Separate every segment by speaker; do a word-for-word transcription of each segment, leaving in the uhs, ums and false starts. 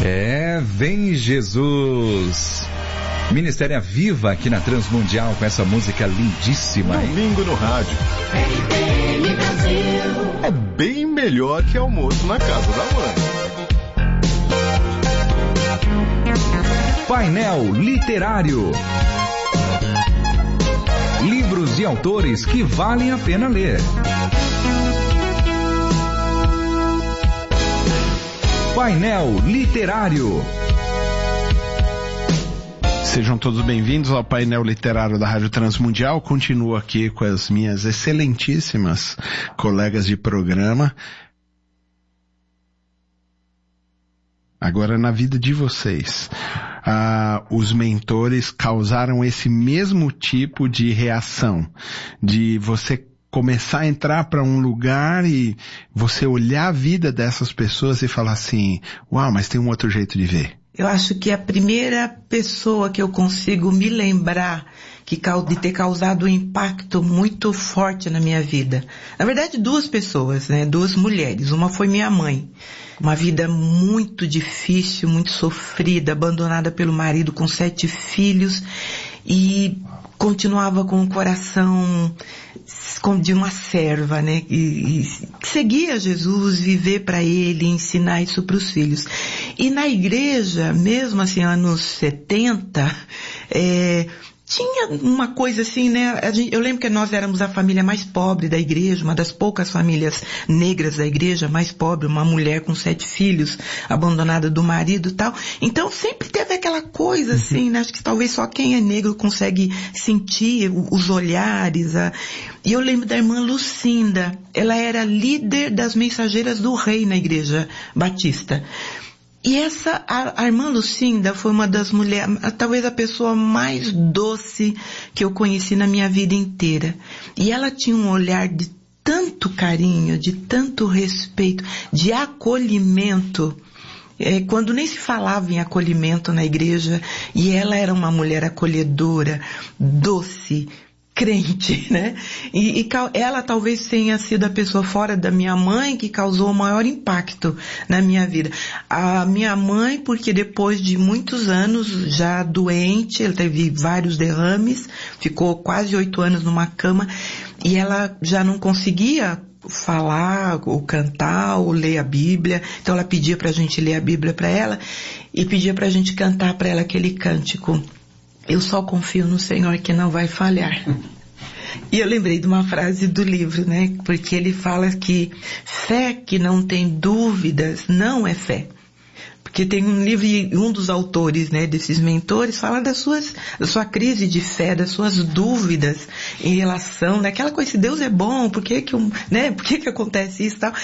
Speaker 1: É, vem Jesus. Ministério Viva aqui na Transmundial com essa música lindíssima.
Speaker 2: Domingo no rádio. É bem melhor que almoço na casa da mãe.
Speaker 1: Painel Literário. Livros de autores que valem a pena ler. Painel Literário.
Speaker 3: Sejam todos bem-vindos ao painel literário da Rádio Transmundial. Continuo aqui com as minhas excelentíssimas colegas de programa. Agora, na vida de vocês, ah, os mentores causaram esse mesmo tipo de reação, de você começar a entrar para um lugar e você olhar a vida dessas pessoas e falar assim, uau, mas tem um outro jeito de ver.
Speaker 4: Eu acho que a primeira pessoa que eu consigo me lembrar que, de ter causado um impacto muito forte na minha vida. Na verdade, duas pessoas, né? Duas mulheres. Uma foi minha mãe. Uma vida muito difícil, muito sofrida, abandonada pelo marido com sete filhos e continuava com o coração de uma serva, né? E, e seguia Jesus, viver para Ele, ensinar isso para os filhos. E na igreja, mesmo assim, anos setenta, é, tinha uma coisa assim, né? A gente, eu lembro que nós éramos a família mais pobre da igreja, uma das poucas famílias negras da igreja, mais pobre, uma mulher com sete filhos, abandonada do marido e tal. Então sempre teve aquela coisa assim, né? Acho que talvez só quem é negro consegue sentir os olhares. A... E eu lembro da irmã Lucinda, ela era líder das mensageiras do rei na igreja batista. E essa, a, a irmã Lucinda foi uma das mulheres, talvez a pessoa mais doce que eu conheci na minha vida inteira. E ela tinha um olhar de tanto carinho, de tanto respeito, de acolhimento, é, quando nem se falava em acolhimento na igreja, e ela era uma mulher acolhedora, doce, crente, né? E, e ela talvez tenha sido a pessoa fora da minha mãe que causou o maior impacto na minha vida. A minha mãe, porque depois de muitos anos já doente, ela teve vários derrames, ficou quase oito anos numa cama e ela já não conseguia falar, ou cantar, ou ler a Bíblia. Então ela pedia pra gente ler a Bíblia pra ela e pedia pra gente cantar pra ela aquele cântico: eu só confio no Senhor que não vai falhar. E eu lembrei de uma frase do livro, né? Porque ele fala que fé que não tem dúvidas não é fé. Porque tem um livro, e um dos autores, né, desses mentores, fala das suas, da sua crise de fé, das suas dúvidas em relação, naquela coisa, se Deus é bom, por que que, né, por que que acontece isso e tal.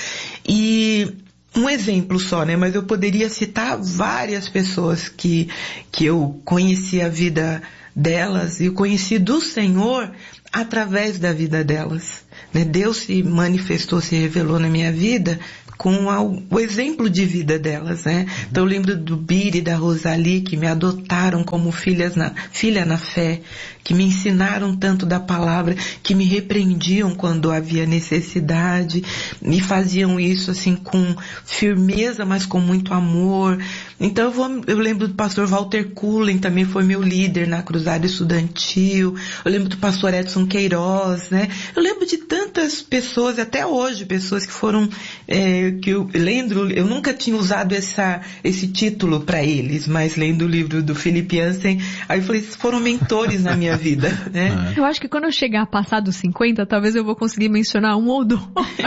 Speaker 4: E um exemplo só, né? Mas eu poderia citar várias pessoas que, que eu conheci a vida delas e eu conheci do Senhor através da vida delas, né? Deus se manifestou, se revelou na minha vida com a, o exemplo de vida delas, né? Então eu lembro do Biri e da Rosalie, que me adotaram como filhas na, filha na fé, que me ensinaram tanto da palavra, que me repreendiam quando havia necessidade, me faziam isso assim com firmeza, mas com muito amor. Então eu, vou, eu lembro do pastor Walter Cullen, também foi meu líder na cruzada estudantil. Eu lembro do pastor Edson Queiroz, né? Eu lembro de tantas pessoas, até hoje, pessoas que foram, é, que eu lendo, eu nunca tinha usado essa, esse título para eles, mas lendo o livro do Philip Yancey, aí eu falei, foram mentores na minha vida, né?
Speaker 5: Eu acho que quando eu chegar a passar dos cinquenta, talvez eu vou conseguir mencionar um ou dois.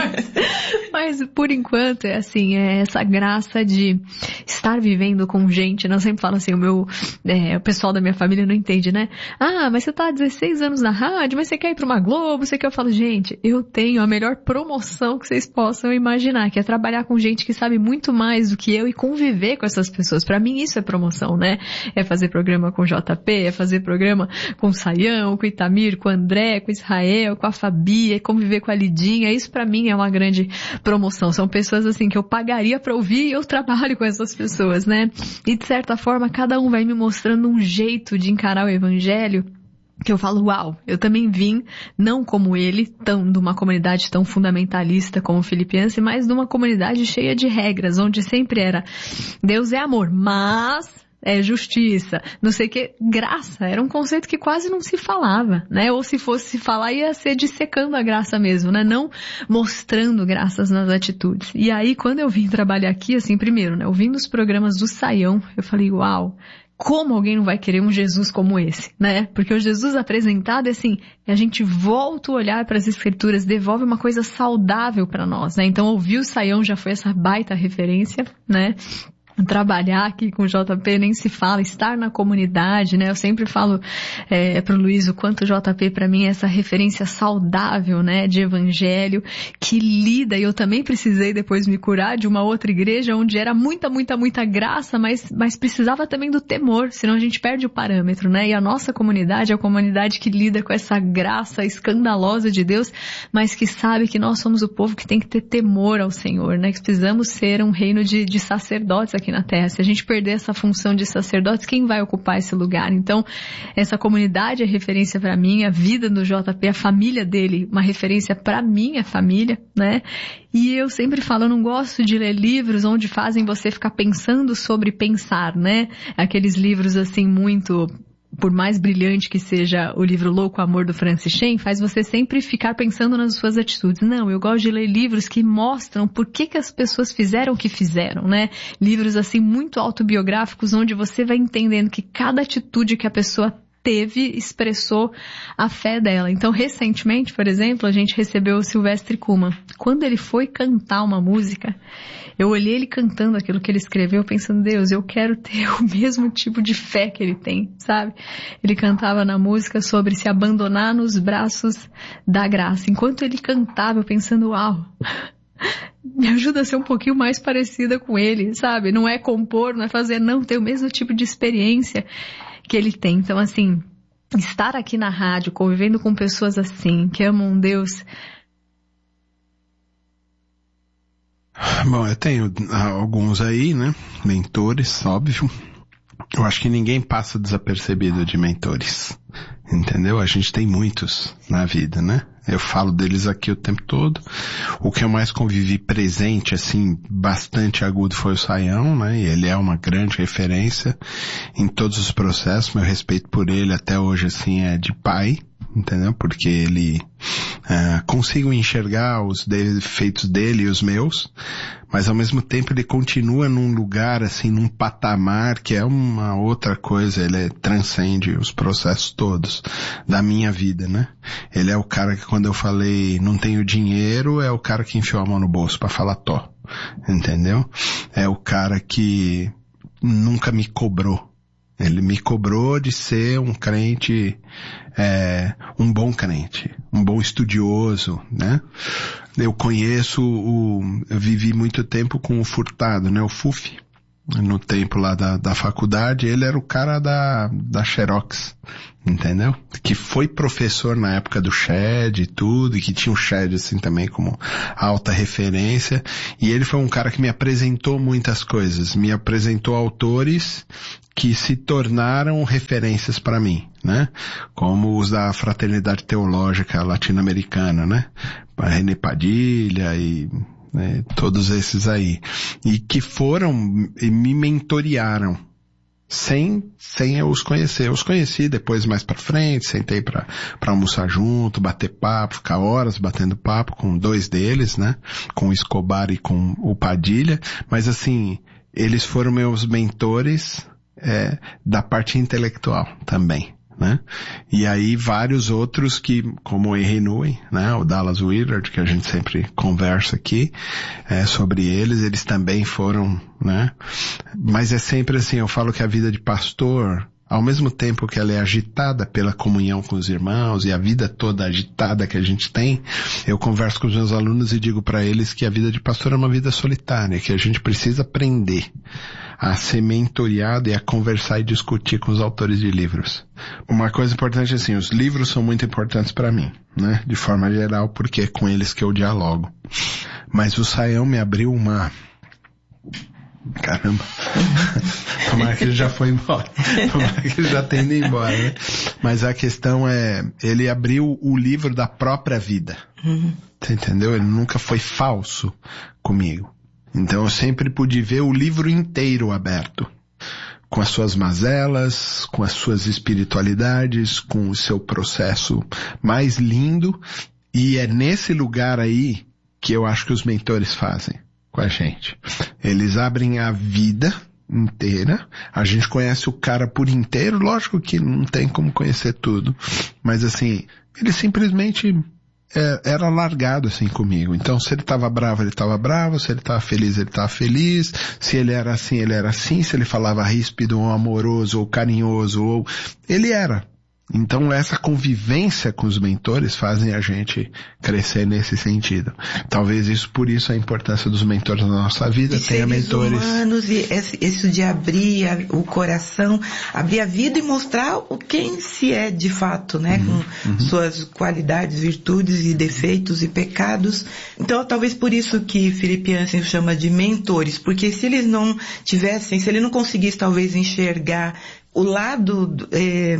Speaker 5: Mas por enquanto é assim, é essa graça de estar vivendo com gente, né? Eu sempre falo assim, o meu, é, o pessoal da minha família não entende, né? Ah, mas você tá há dezesseis anos na rádio, mas você quer ir pra uma Globo, você quer... Eu falo, gente, eu tenho a melhor promoção que vocês possam imaginar, que é trabalhar com gente que sabe muito mais do que eu e conviver com essas pessoas. Pra mim isso é promoção, né? É fazer programa com o J P, é fazer programa com o Saião, com o Itamir, com o André, com o Israel, com a Fabi, é conviver com a Lidinha. Isso pra mim é uma grande promoção. São pessoas assim que eu pagaria pra ouvir e eu trabalho com essas pessoas, né? E de certa forma cada um vai me mostrando um jeito de encarar o evangelho que eu falo, uau, eu também vim, não como ele, tão, de uma comunidade tão fundamentalista como o Filipense, mas de uma comunidade cheia de regras, onde sempre era, Deus é amor, mas é justiça, não sei o que, graça, era um conceito que quase não se falava, né? Ou se fosse se falar, ia ser dissecando a graça mesmo, né? Não mostrando graças nas atitudes. E aí, quando eu vim trabalhar aqui, assim, primeiro, né? Ouvindo os programas do Saião, eu falei, uau, como alguém não vai querer um Jesus como esse, né? Porque o Jesus apresentado é assim, a gente volta o olhar para as Escrituras, devolve uma coisa saudável para nós, né? Então, ouvir o Saião já foi essa baita referência, né? Trabalhar aqui com o J P nem se fala, estar na comunidade, né? Eu sempre falo é, pro Luiz o quanto o J P para mim é essa referência saudável, né? De evangelho, que lida, e eu também precisei depois me curar de uma outra igreja onde era muita, muita, muita graça, mas, mas precisava também do temor, senão a gente perde o parâmetro, né? E a nossa comunidade é a comunidade que lida com essa graça escandalosa de Deus, mas que sabe que nós somos o povo que tem que ter temor ao Senhor, né? Que precisamos ser um reino de, de sacerdotes aqui na terra. Se a gente perder essa função de sacerdotes, quem vai ocupar esse lugar? Então, essa comunidade é referência para mim, a vida do J P, a família dele, uma referência para minha família, né? E eu sempre falo, eu não gosto de ler livros onde fazem você ficar pensando sobre pensar, né? Aqueles livros assim muito... por mais brilhante que seja o livro Louco Amor do Francis Chan, faz você sempre ficar pensando nas suas atitudes. Não, eu gosto de ler livros que mostram por que que as pessoas fizeram o que fizeram, né? Livros assim muito autobiográficos, onde você vai entendendo que cada atitude que a pessoa teve, expressou a fé dela. Então, recentemente, por exemplo, a gente recebeu o Silvestre Kuhlmann. Quando ele foi cantar uma música, eu olhei ele cantando aquilo que ele escreveu, pensando, Deus, eu quero ter o mesmo tipo de fé que ele tem, sabe? Ele cantava na música sobre se abandonar nos braços da graça. Enquanto ele cantava, eu pensando, uau, me ajuda a ser um pouquinho mais parecida com ele, sabe? Não é compor, não é fazer, não, ter o mesmo tipo de experiência que ele tem. Então, assim, estar aqui na rádio, convivendo com pessoas assim, que amam Deus.
Speaker 3: Bom, eu tenho alguns aí, né? Mentores, óbvio. Eu acho que ninguém passa desapercebido de mentores. Entendeu? A gente tem muitos na vida, né? Eu falo deles aqui o tempo todo. O que eu mais convivi presente, assim, bastante agudo foi o Saião, né? E ele é uma grande referência em todos os processos. Meu respeito por ele até hoje, assim, é de pai, entendeu? Porque ele uh, consigo enxergar os defeitos dele e os meus, mas ao mesmo tempo ele continua num lugar, assim, num patamar que é uma outra coisa. Ele transcende os processos todos da minha vida, né? Ele é o cara que, quando eu falei não tenho dinheiro, é o cara que enfiou a mão no bolso pra falar tó, entendeu? É o cara que nunca me cobrou. Ele me cobrou de ser um crente, é, um bom crente, um bom estudioso, né? Eu conheço o, eu vivi muito tempo com o Furtado, né? O Fufi, no tempo lá da, da faculdade, ele era o cara da, da Xerox, entendeu? Que foi professor na época do Shed e tudo, e que tinha o Shed assim também como alta referência, e ele foi um cara que me apresentou muitas coisas, me apresentou autores que se tornaram referências para mim, né? Como os da Fraternidade Teológica Latino-Americana, né? René Padilha e né, todos esses aí. E que foram e me mentorearam. Sem, sem eu os conhecer. Eu os conheci depois mais pra frente, sentei pra, pra almoçar junto, bater papo, ficar horas batendo papo com dois deles, né? Com o Escobar e com o Padilha. Mas assim, eles foram meus mentores, é, da parte intelectual também, né? E aí vários outros que, como o Henry Nui, né? O Dallas Willard, que a gente sempre conversa aqui, é, sobre eles, eles também foram, né? Mas é sempre assim, eu falo que a vida de pastor, ao mesmo tempo que ela é agitada pela comunhão com os irmãos e a vida toda agitada que a gente tem, eu converso com os meus alunos e digo para eles que a vida de pastor é uma vida solitária, que a gente precisa aprender a ser mentoreado e a conversar e discutir com os autores de livros. Uma coisa importante é assim, os livros são muito importantes para mim, né? De forma geral, porque é com eles que eu dialogo. Mas o Saião me abriu uma, Caramba. Tomara que ele já foi embora. Tomara que ele já tenha ido embora, né? Mas a questão é, ele abriu o livro da própria vida.
Speaker 4: Uhum.
Speaker 3: Você entendeu? Ele nunca foi falso comigo. Então eu sempre pude ver o livro inteiro aberto. Com as suas mazelas, com as suas espiritualidades, com o seu processo mais lindo. E é nesse lugar aí que eu acho que os mentores fazem com a gente. Eles abrem a vida inteira. A gente conhece o cara por inteiro. Lógico que não tem como conhecer tudo. Mas assim, ele simplesmente é, era largado assim comigo. Então se ele estava bravo, ele estava bravo. Se ele estava feliz, ele estava feliz. Se ele era assim, ele era assim. Se ele falava ríspido ou amoroso ou carinhoso, ou ele era. Então essa convivência com os mentores fazem a gente crescer nesse sentido. Talvez isso, por isso a importância dos mentores na nossa vida, tenha mentores
Speaker 4: humanos, e esse, isso de abrir a, o coração, abrir a vida e mostrar o quem se é de fato, né?
Speaker 3: Uhum,
Speaker 4: com
Speaker 3: uhum.
Speaker 4: suas qualidades, virtudes e defeitos e pecados. Então talvez por isso que Philip Yancey chama de mentores, porque se eles não tivessem, se ele não conseguisse talvez enxergar o lado é,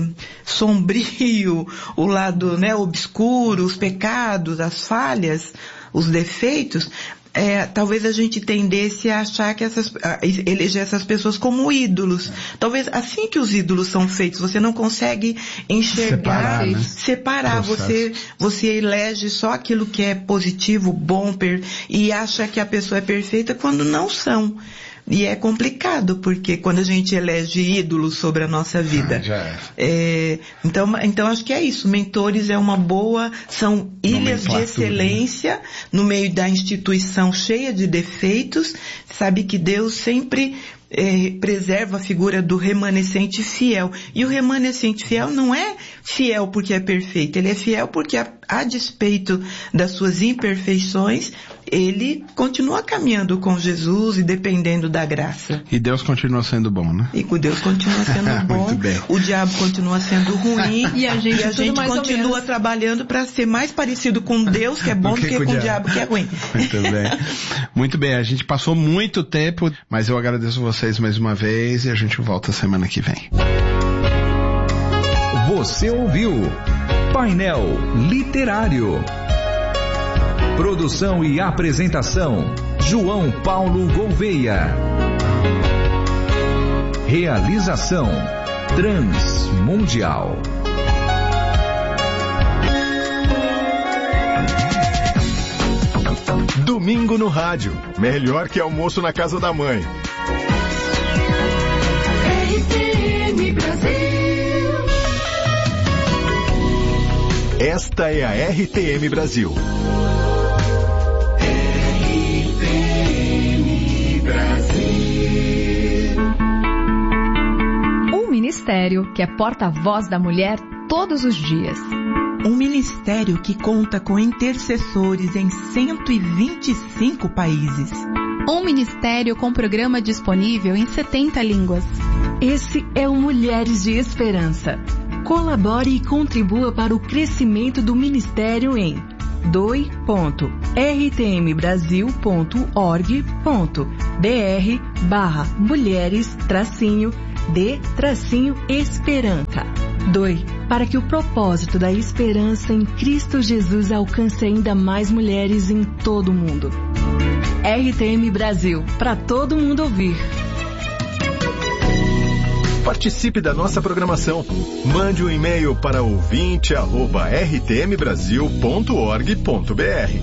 Speaker 4: sombrio, o lado, né, obscuro, os pecados, as falhas, os defeitos, é, talvez a gente tendesse a achar que essas, a eleger essas pessoas como ídolos. Talvez assim que os ídolos são feitos, você não consegue enxergar,
Speaker 3: separar, né?
Speaker 4: separar. Você, você elege só aquilo que é positivo, bom, per, e acha que a pessoa é perfeita quando não são. E é complicado, porque quando a gente elege ídolos sobre a nossa vida.
Speaker 3: Já é.
Speaker 4: É, então, então acho que é isso. Mentores é uma boa, são ilhas de excelência, né? No meio da instituição cheia de defeitos. Sabe que Deus sempre é, preserva a figura do remanescente fiel. E o remanescente fiel não é fiel porque é perfeito. Ele é fiel porque, a, a despeito das suas imperfeições, ele continua caminhando com Jesus e dependendo da graça.
Speaker 3: E Deus continua sendo bom, né?
Speaker 4: E Deus continua sendo bom, o diabo continua sendo ruim,
Speaker 5: e a gente,
Speaker 4: e a gente continua trabalhando para ser mais parecido com Deus, que é bom, do que, que com o diabo, que é ruim.
Speaker 3: Muito bem. Muito bem, a gente passou muito tempo, mas eu agradeço vocês mais uma vez e a gente volta semana que vem.
Speaker 1: Você ouviu Painel Literário. Produção e apresentação, João Paulo Gouveia. Realização, Transmundial.
Speaker 2: Domingo no rádio. Melhor que almoço na casa da mãe.
Speaker 6: R T M Brasil.
Speaker 2: Esta é a R T M Brasil.
Speaker 7: Ministério que é porta-voz da mulher todos os dias.
Speaker 4: Um ministério que conta com intercessores em cento e vinte e cinco países.
Speaker 8: Um ministério com programa disponível em setenta línguas.
Speaker 9: Esse é o Mulheres de Esperança. Colabore e contribua para o crescimento do ministério em doe ponto r t m brasil ponto org ponto b r barra mulheres tracinho de tracinho esperança. Doe para que o propósito da esperança em Cristo Jesus alcance ainda mais mulheres em todo o mundo. R T M Brasil, para todo mundo ouvir.
Speaker 2: Participe da nossa programação. Mande um e-mail para ouvinte arroba r t m brasil ponto org ponto b r.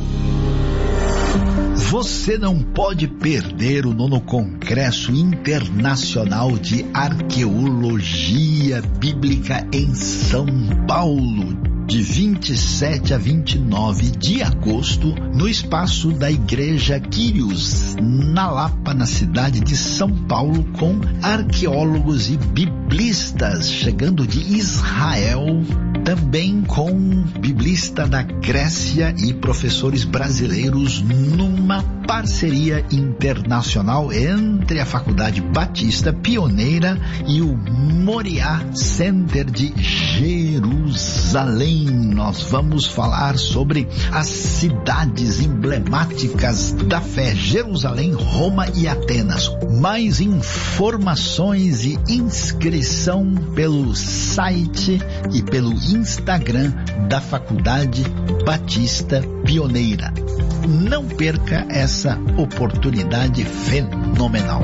Speaker 10: Você não pode perder o nono Congresso Internacional de Arqueologia Bíblica em São Paulo, de vinte e sete a vinte e nove de agosto, no espaço da Igreja Quírios, na Lapa, na cidade de São Paulo, com arqueólogos e biblistas chegando de Israel, também com biblista da Grécia e professores brasileiros, numa parceria internacional entre a Faculdade Batista Pioneira e o Moriá Center de Jerusalém. Sim, nós vamos falar sobre as cidades emblemáticas da fé, Jerusalém, Roma e Atenas. Mais informações e inscrição pelo site e pelo Instagram da Faculdade Batista Pioneira. Não perca essa oportunidade fenomenal.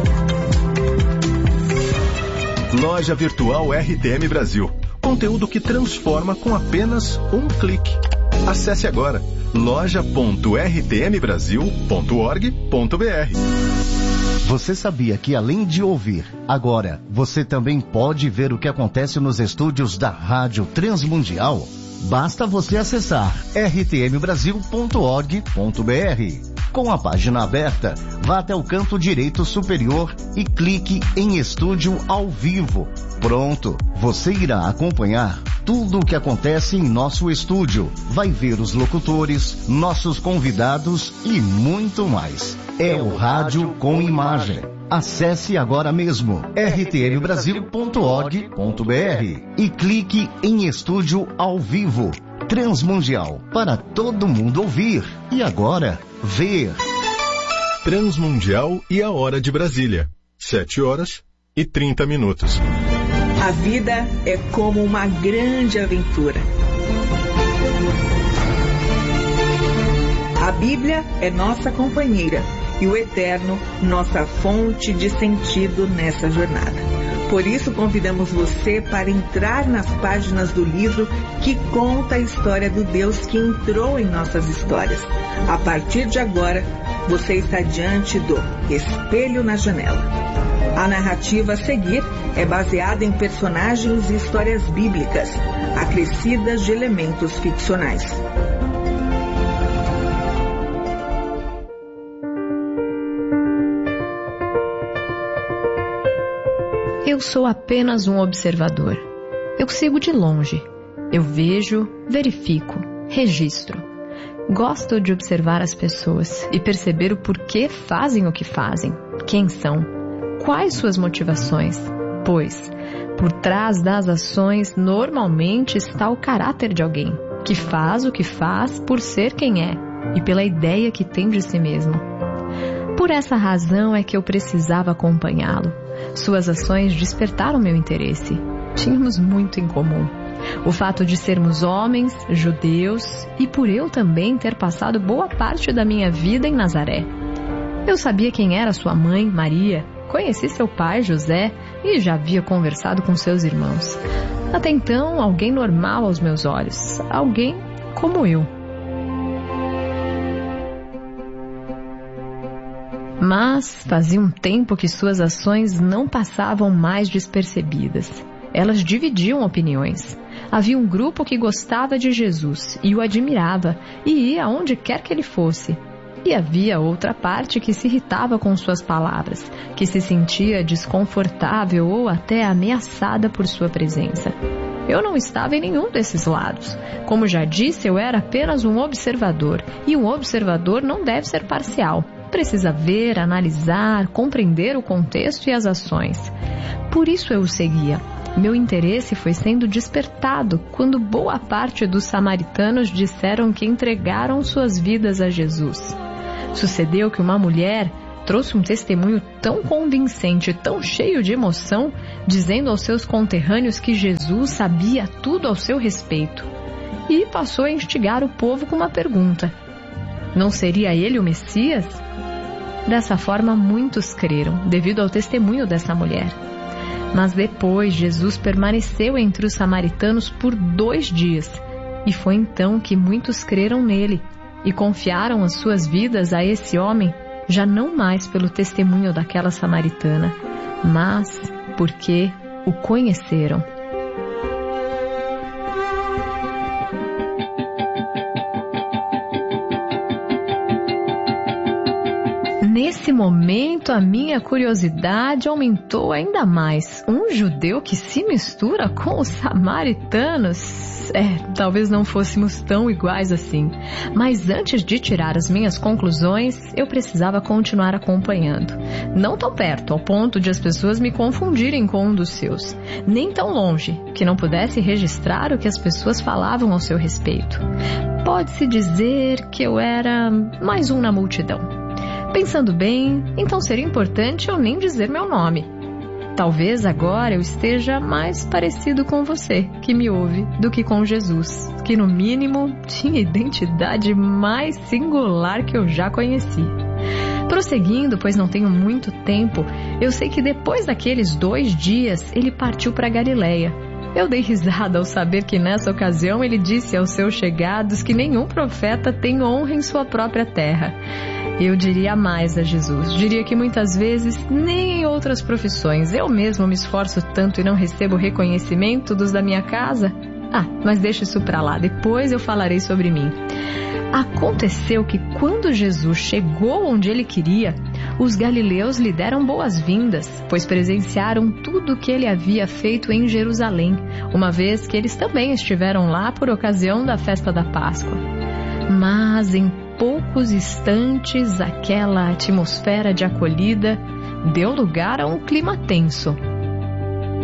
Speaker 2: Loja Virtual R T M Brasil. Conteúdo que transforma com apenas um clique. Acesse agora loja ponto r t m brasil ponto org ponto b r.
Speaker 11: Você sabia que além de ouvir, agora você também pode ver o que acontece nos estúdios da Rádio Transmundial? Basta você acessar r t m brasil ponto org ponto b r. Com a página aberta, vá até o canto direito superior e clique em Estúdio ao Vivo. Pronto, você irá acompanhar tudo o que acontece em nosso estúdio. Vai ver os locutores, nossos convidados e muito mais. É o Rádio com Imagem. Acesse agora mesmo r t m brasil ponto org ponto b r e clique em Estúdio ao Vivo. Transmundial, para todo mundo ouvir. E agora, ver.
Speaker 2: Transmundial e a Hora de Brasília. sete horas e trinta minutos.
Speaker 12: A vida é como uma grande aventura. A Bíblia é nossa companheira e o Eterno, nossa fonte de sentido nessa jornada. Por isso, convidamos você para entrar nas páginas do livro que conta a história do Deus que entrou em nossas histórias. A partir de agora, você está diante do Espelho na Janela. A narrativa a seguir é baseada em personagens e histórias bíblicas, acrescidas de elementos ficcionais.
Speaker 7: Eu sou apenas um observador. Eu sigo de longe. Eu vejo, verifico, registro. Gosto de observar as pessoas e perceber o porquê fazem o que fazem, quem são, quais suas motivações, pois, por trás das ações normalmente está o caráter de alguém, que faz o que faz por ser quem é e pela ideia que tem de si mesmo. Por essa razão é que eu precisava acompanhá-lo. Suas ações despertaram meu interesse. Tínhamos muito em comum. O fato de sermos homens, judeus, e por eu também ter passado boa parte da minha vida em Nazaré. Eu sabia quem era sua mãe, Maria, conheci seu pai, José, e já havia conversado com seus irmãos. Até então, alguém normal aos meus olhos, alguém como eu. Mas fazia um tempo que suas ações não passavam mais despercebidas. Elas dividiam opiniões. Havia um grupo que gostava de Jesus e o admirava e ia aonde quer que ele fosse. E havia outra parte que se irritava com suas palavras, que se sentia desconfortável ou até ameaçada por sua presença. Eu não estava em nenhum desses lados. Como já disse, eu era apenas um observador, e um observador não deve ser parcial. Precisa ver, analisar, compreender o contexto e as ações. Por isso eu o seguia. Meu interesse foi sendo despertado quando boa parte dos samaritanos disseram que entregaram suas vidas a Jesus. Sucedeu que uma mulher trouxe um testemunho tão convincente, tão cheio de emoção, dizendo aos seus conterrâneos que Jesus sabia tudo ao seu respeito. E passou a instigar o povo com uma pergunta: não seria ele o Messias? Dessa forma, muitos creram, devido ao testemunho dessa mulher. Mas depois, Jesus permaneceu entre os samaritanos por dois dias. E foi então que muitos creram nele e confiaram as suas vidas a esse homem, já não mais pelo testemunho daquela samaritana, mas porque o conheceram. Nesse Nesse momento, a minha curiosidade aumentou ainda mais. Um judeu que se mistura com os samaritanos? É, talvez não fôssemos tão iguais assim. Mas antes de tirar as minhas conclusões, eu precisava continuar acompanhando. Não tão perto, ao ponto de as pessoas me confundirem com um dos seus. Nem tão longe, que não pudesse registrar o que as pessoas falavam ao seu respeito. Pode-se dizer que eu era mais um na multidão. Pensando bem, então seria importante eu nem dizer meu nome. Talvez agora eu esteja mais parecido com você, que me ouve, do que com Jesus, que no mínimo tinha a identidade mais singular que eu já conheci. Prosseguindo, pois não tenho muito tempo, eu sei que depois daqueles dois dias ele partiu para Galileia. Eu dei risada ao saber que nessa ocasião ele disse aos seus chegados que nenhum profeta tem honra em sua própria terra. Eu diria mais a Jesus, diria que muitas vezes, nem em outras profissões, eu mesmo me esforço tanto e não recebo reconhecimento dos da minha casa. Ah, mas deixa isso pra lá, depois eu falarei sobre mim. Aconteceu que quando Jesus chegou onde ele queria, os galileus lhe deram boas-vindas, pois presenciaram tudo o que ele havia feito em Jerusalém, uma vez que eles também estiveram lá por ocasião da festa da Páscoa. Mas em poucos instantes, aquela atmosfera de acolhida deu lugar a um clima tenso.